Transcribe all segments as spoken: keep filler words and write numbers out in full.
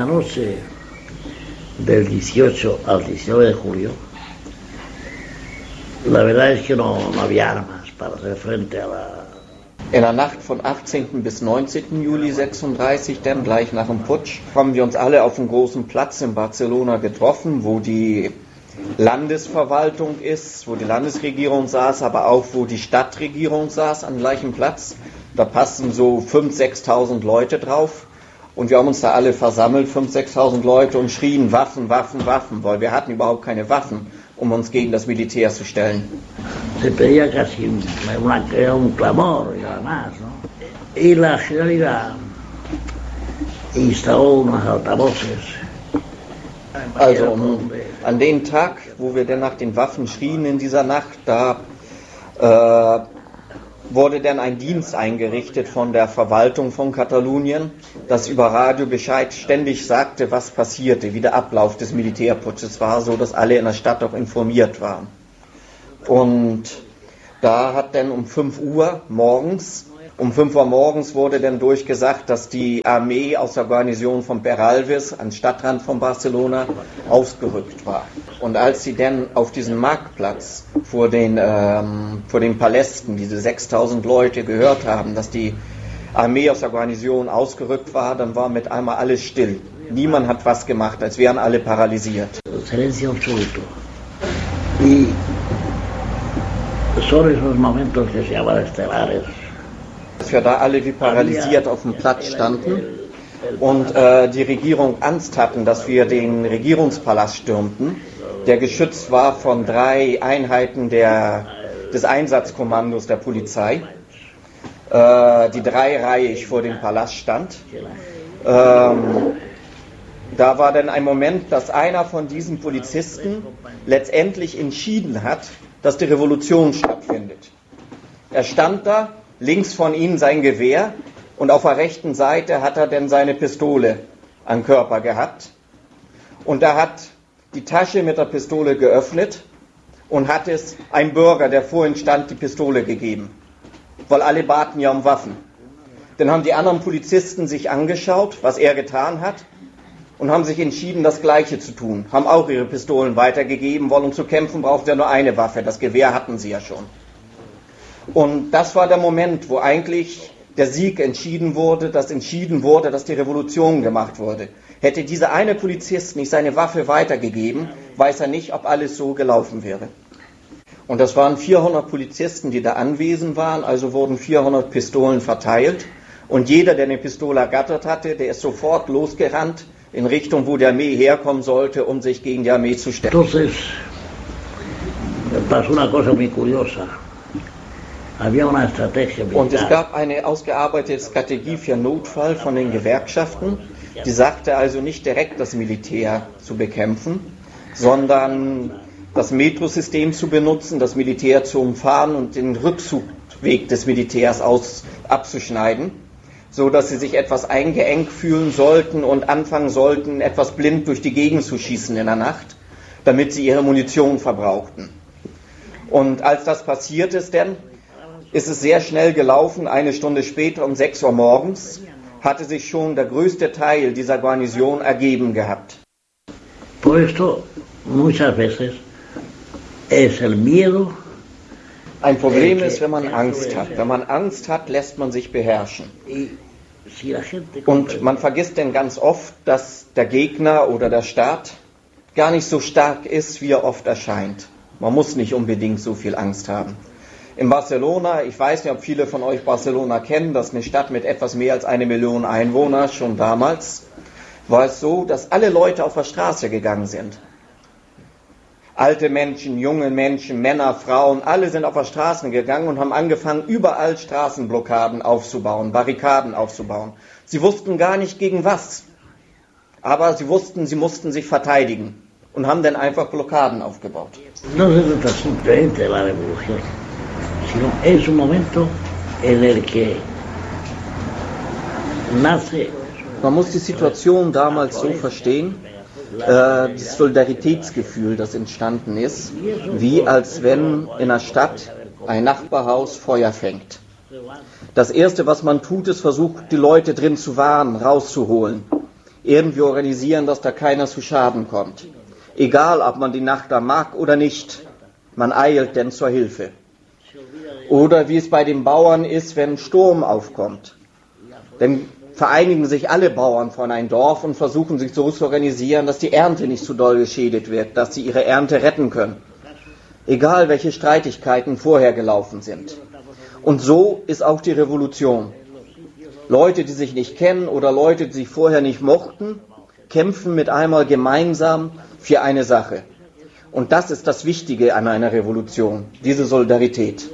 la noche del dieciocho al diecinueve de julio, la verdad es que no, no había armas para hacer frente a la... In der Nacht von achtzehnten bis neunzehnten Juli sechsunddreißig, dann gleich nach dem Putsch, haben wir uns alle auf einem großen Platz in Barcelona getroffen, wo die Landesverwaltung ist, wo die Landesregierung saß, aber auch wo die Stadtregierung saß, am gleichen Platz. Da passten so fünftausend, sechstausend Leute drauf. Und wir haben uns da alle versammelt, fünftausend, sechstausend Leute, und schrien Waffen, Waffen, Waffen, weil wir hatten überhaupt keine Waffen, um uns gegen das Militär zu stellen. Se pedía casi una, un clamor y nada más, ¿no? Y la Generalidad instaló unos altavoces. Also um, an dem Tag, wo wir dann nach den Waffen schrien in dieser Nacht, da äh, wurde dann ein Dienst eingerichtet von der Verwaltung von Katalonien, das über Radio Bescheid ständig sagte, was passierte, wie der Ablauf des Militärputsches war, so dass alle in der Stadt auch informiert waren. Und da hat dann um fünf Uhr morgens, um fünf Uhr morgens wurde dann durchgesagt, dass die Armee aus der Garnison von Peralves, am Stadtrand von Barcelona, ausgerückt war. Und als sie dann auf diesem Marktplatz vor den, ähm, vor den Palästen, diese sechstausend Leute, gehört haben, dass die Armee aus der Garnison ausgerückt war, dann war mit einmal alles still. Niemand hat was gemacht, als wären alle paralysiert. Silencio absoluto. Y son esos momentos que se llaman estelares. Dass wir da alle wie paralysiert auf dem Platz standen und äh, die Regierung Angst hatten, dass wir den Regierungspalast stürmten, der geschützt war von drei Einheiten der, des Einsatzkommandos der Polizei, äh, die dreireihig vor dem Palast stand. Ähm, da war dann ein Moment, dass einer von diesen Polizisten letztendlich entschieden hat, dass die Revolution stattfindet. Er stand da, links von ihm sein Gewehr, und auf der rechten Seite hat er dann seine Pistole am Körper gehabt. Und er hat die Tasche mit der Pistole geöffnet und hat es einem Bürger, der vorhin stand, die Pistole gegeben. Weil alle baten ja um Waffen. Dann haben die anderen Polizisten sich angeschaut, was er getan hat, und haben sich entschieden, das Gleiche zu tun. Haben auch ihre Pistolen weitergegeben, weil um zu kämpfen braucht ja nur eine Waffe. Das Gewehr hatten sie ja schon. Und das war der Moment, wo eigentlich der Sieg entschieden wurde, dass entschieden wurde, dass die Revolution gemacht wurde. Hätte dieser eine Polizist nicht seine Waffe weitergegeben, weiß er nicht, ob alles so gelaufen wäre. Und das waren vierhundert Polizisten, die da anwesend waren, also wurden vierhundert Pistolen verteilt. Und jeder, der eine Pistole ergattert hatte, der ist sofort losgerannt in Richtung, wo die Armee herkommen sollte, um sich gegen die Armee zu stellen. Entonces, pasó una cosa muy curiosa. Und es gab eine ausgearbeitete Strategie für Notfall von den Gewerkschaften, die sagte also nicht direkt das Militär zu bekämpfen, sondern das Metrosystem zu benutzen, das Militär zu umfahren und den Rückzugweg des Militärs aus, abzuschneiden, so dass sie sich etwas eingeengt fühlen sollten und anfangen sollten, etwas blind durch die Gegend zu schießen in der Nacht, damit sie ihre Munition verbrauchten. Und als das passiert ist, dann ist es sehr schnell gelaufen. Eine Stunde später, um sechs Uhr morgens, hatte sich schon der größte Teil dieser Garnison ergeben gehabt. Por esto, muchas veces, es el miedo. Ein Problem ist, wenn man Angst hat. Wenn man Angst hat, lässt man sich beherrschen. Und man vergisst denn ganz oft, dass der Gegner oder der Staat gar nicht so stark ist, wie er oft erscheint. Man muss nicht unbedingt so viel Angst haben. In Barcelona, ich weiß nicht, ob viele von euch Barcelona kennen, das ist eine Stadt mit etwas mehr als eine Million Einwohnern, schon damals, war es so, dass alle Leute auf der Straße gegangen sind. Alte Menschen, junge Menschen, Männer, Frauen, alle sind auf der Straße gegangen und haben angefangen, überall Straßenblockaden aufzubauen, Barrikaden aufzubauen. Sie wussten gar nicht gegen was, aber sie wussten, sie mussten sich verteidigen und haben dann einfach Blockaden aufgebaut. No se trata simplemente de la revolución, sino es un momento en el que nace. Man muss die Situation damals so verstehen, äh, das Solidaritätsgefühl, das entstanden ist, wie als wenn in einer Stadt ein Nachbarhaus Feuer fängt. Das Erste, was man tut, ist versucht, die Leute drin zu warnen, rauszuholen. irgendwie organisieren, dass da keiner zu Schaden kommt. Egal, ob man die Nacht da mag oder nicht, man eilt denn zur Hilfe. Oder wie es bei den Bauern ist, wenn ein Sturm aufkommt. Dann vereinigen sich alle Bauern von einem Dorf und versuchen sich so zu organisieren, dass die Ernte nicht zu doll geschädigt wird, dass sie ihre Ernte retten können. Egal, welche Streitigkeiten vorher gelaufen sind. Und so ist auch die Revolution. Leute, die sich nicht kennen oder Leute, die sich vorher nicht mochten, kämpfen mit einmal gemeinsam für eine Sache. Und das ist das Wichtige an einer Revolution, diese Solidarität.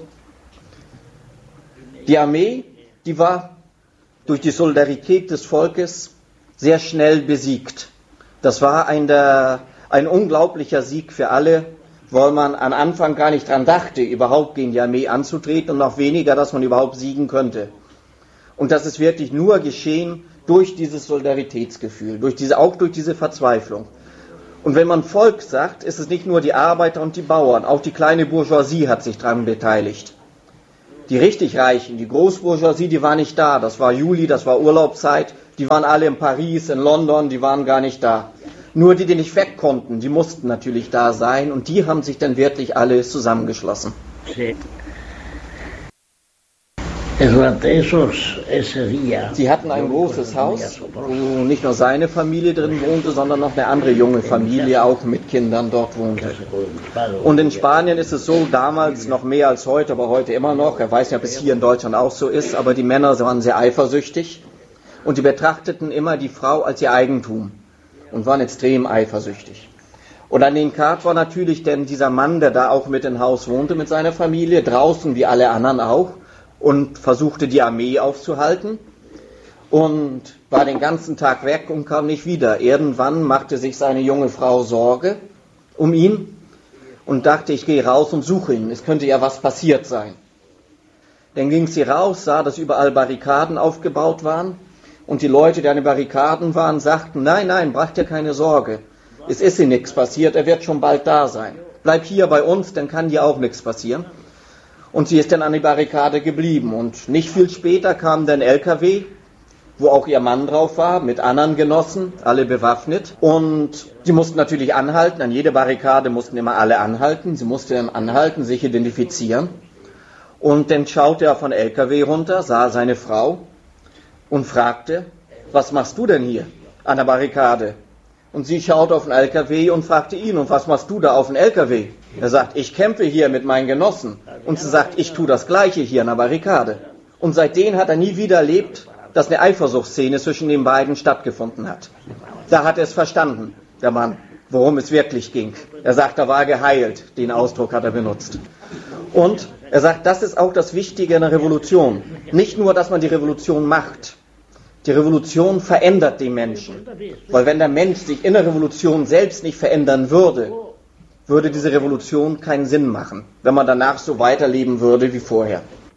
Die Armee, die war durch die Solidarität des Volkes sehr schnell besiegt. Das war ein, der, ein unglaublicher Sieg für alle, weil man am Anfang gar nicht dran dachte, überhaupt gegen die Armee anzutreten und noch weniger, dass man überhaupt siegen könnte. Und das ist wirklich nur geschehen durch dieses Solidaritätsgefühl, durch diese, auch durch diese Verzweiflung. Und wenn man Volk sagt, ist es nicht nur die Arbeiter und die Bauern, auch die kleine Bourgeoisie hat sich daran beteiligt. Die richtig Reichen, die Großbourgeoisie, die war nicht da. Das war Juli, das war Urlaubszeit. Die waren alle in Paris, in London, die waren gar nicht da. Nur die, die nicht weg konnten, die mussten natürlich da sein. Und die haben sich dann wirklich alle zusammengeschlossen. Sie hatten ein großes Haus, wo nicht nur seine Familie drin wohnte, sondern noch eine andere junge Familie auch mit Kindern dort wohnte. Und in Spanien ist es so, damals noch mehr als heute, aber heute immer noch, er weiß nicht, ob es hier in Deutschland auch so ist, aber die Männer waren sehr eifersüchtig und die betrachteten immer die Frau als ihr Eigentum und waren extrem eifersüchtig. Und an den Tag war natürlich denn dieser Mann, der da auch mit im Haus wohnte mit seiner Familie, draußen wie alle anderen auch, und versuchte die Armee aufzuhalten und war den ganzen Tag weg und kam nicht wieder. Irgendwann machte sich seine junge Frau Sorge um ihn und dachte, ich gehe raus und suche ihn, es könnte ja was passiert sein. Dann ging sie raus, sah, dass überall Barrikaden aufgebaut waren und die Leute, die an den Barrikaden waren, sagten, nein, nein, braucht dir keine Sorge, es ist ihm nichts passiert, er wird schon bald da sein. Bleib hier bei uns, dann kann dir auch nichts passieren. Und sie ist dann an die Barrikade geblieben. Und nicht viel später kam dann ein L K W, wo auch ihr Mann drauf war, mit anderen Genossen, alle bewaffnet. Und sie mussten natürlich anhalten. An jeder Barrikade mussten immer alle anhalten. Sie mussten dann anhalten, sich identifizieren. Und dann schaute er von L K W runter, sah seine Frau und fragte, was machst du denn hier an der Barrikade? Und sie schaute auf den L K W und fragte ihn, und was machst du da auf dem L K W? Er sagt, ich kämpfe hier mit meinen Genossen. Und sie sagt, ich tue das Gleiche hier an der Barrikade. Und seitdem hat er nie wieder erlebt, dass eine Eifersuchtsszene zwischen den beiden stattgefunden hat. Da hat er es verstanden, der Mann, worum es wirklich ging. Er sagt, er war geheilt, den Ausdruck hat er benutzt. Und er sagt, das ist auch das Wichtige in der Revolution. Nicht nur, dass man die Revolution macht. Die Revolution verändert den Menschen. Weil wenn der Mensch sich in der Revolution selbst nicht verändern würde, würde diese Revolution keinen Sinn machen, wenn man danach so weiterleben würde wie vorher.